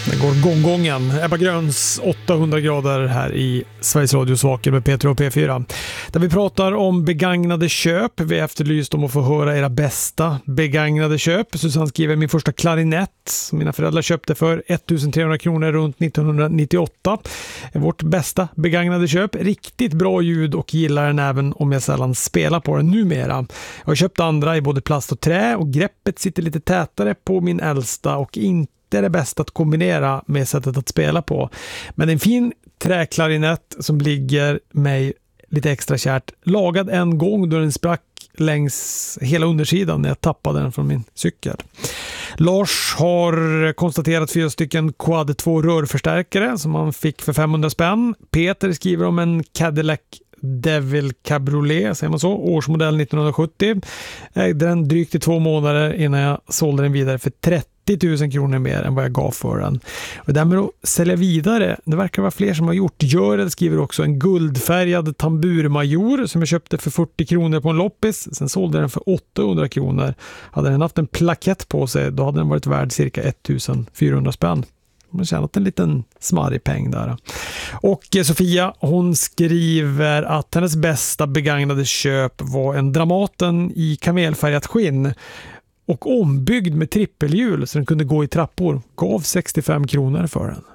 Det går gången. Ebba Gröns 800 grader här i Sveriges Radios Vaken med Peter och P4. Där vi pratar om begagnade köp. Vi efterlyst om att få höra era bästa begagnade köp. Susanne skriver min första klarinett som mina föräldrar köpte för 1300 kronor runt 1998. Vårt bästa begagnade köp. Riktigt bra ljud och gillar den även om jag sällan spelar på den numera. Jag har köpt andra i både plast och trä och greppet sitter lite tätare på min äldsta och inte är det bästa att kombinera med sättet att spela på. Men en fin träklarinett som ligger mig lite extra kärt. Lagad en gång då den sprack längs hela undersidan när jag tappade den från min cykel. Lars har konstaterat 4 stycken Quad 2 rörförstärkare som han fick för 500 spänn. Peter skriver om en Cadillac Devil Cabriolet, säger man så, årsmodell 1970. Ägde den drygt i 2 månader innan jag sålde den vidare för 30 000 kronor mer än vad jag gav för den. Och därmed att sälja vidare, det verkar vara fler som har gjort. Görel skriver också en guldfärgad tamburmajor som jag köpte för 40 kronor på en loppis. Sen sålde den för 800 kronor. Hade den haft en plakett på sig, då hade den varit värd cirka 1400 spänn. Man har tjänat en liten smarrig peng där. Och Sofia, hon skriver att hennes bästa begagnade köp var en Dramaten i kamelfärgat skinn och ombyggd med trippelhjul så den kunde gå i trappor. Gav 65 kronor för den.